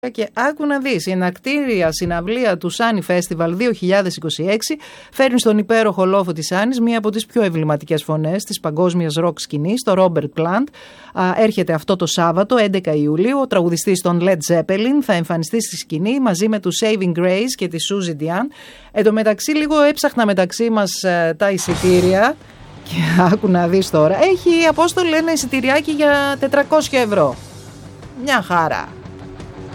Και άκου να δεις, η ενακτήρια συναυλία του Sunny Festival 2026 φέρνει στον υπέροχο λόφο της Άννης μία από τις πιο εμβληματικές φωνές της παγκόσμιας ροκ σκηνής, το Robert Plant. Έρχεται αυτό το Σάββατο, 11 Ιουλίου. Ο τραγουδιστής των Led Zeppelin θα εμφανιστεί στη σκηνή μαζί με τους Saving Grace και τη Suzy Diane. Εν τω μεταξύ, λίγο έψαχνα μεταξύ μας τα εισιτήρια και άκου να δεις τώρα. Έχει, Απόστολη, ένα εισιτηριάκι για 400 ευρώ. Μια χαρά.